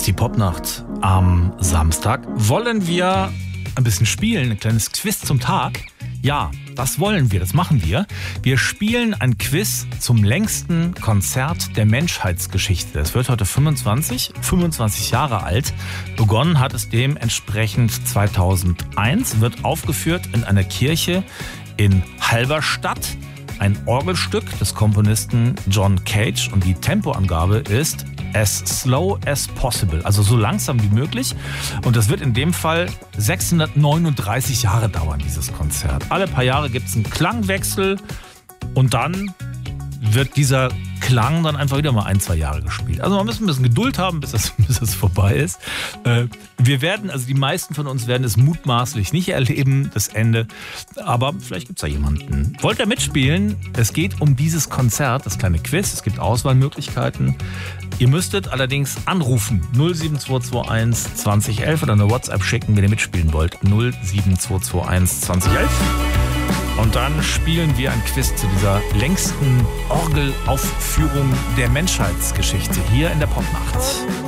ist die Popnacht am Samstag. Wollen wir ein bisschen spielen, ein kleines Quiz zum Tag? Ja, das wollen wir, das machen wir. Wir spielen ein Quiz zum längsten Konzert der Menschheitsgeschichte. Es wird heute 25 Jahre alt. Begonnen hat es dementsprechend 2001, wird aufgeführt in einer Kirche in Halberstadt. Ein Orgelstück des Komponisten John Cage und die Tempoangabe ist as slow as possible, also so langsam wie möglich. Und das wird in dem Fall 639 Jahre dauern, dieses Konzert. Alle paar Jahre gibt es einen Klangwechsel und dann wird dieser Klang dann einfach wieder mal 1-2 Jahre gespielt. Also man muss ein bisschen Geduld haben, bis das vorbei ist. Die meisten von uns werden es mutmaßlich nicht erleben, das Ende. Aber vielleicht gibt es da jemanden. Wollt ihr mitspielen? Es geht um dieses Konzert, das kleine Quiz. Es gibt Auswahlmöglichkeiten. Ihr müsstet allerdings anrufen. 07221 2011 oder eine WhatsApp schicken, wenn ihr mitspielen wollt. 07221 2011. Und dann spielen wir ein Quiz zu dieser längsten Orgelaufführung der Menschheitsgeschichte hier in der Popnacht.